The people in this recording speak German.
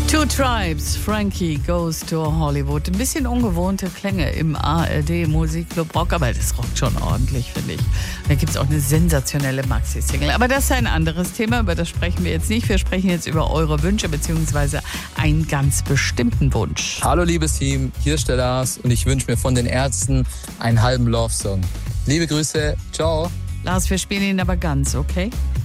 Two Tribes, Frankie Goes to Hollywood. Ein bisschen ungewohnte Klänge im ARD Musikclub Rock, aber das rockt schon ordentlich, finde ich. Da gibt es auch eine sensationelle Maxi-Single. Aber das ist ein anderes Thema, über das sprechen wir jetzt nicht. Wir sprechen jetzt über eure Wünsche beziehungsweise einen ganz bestimmten Wunsch. Hallo liebes Team, hier ist der Lars und ich wünsche mir von den Ärzten einen halben Love-Song. Liebe Grüße, ciao. Lars, wir spielen ihn aber ganz, okay?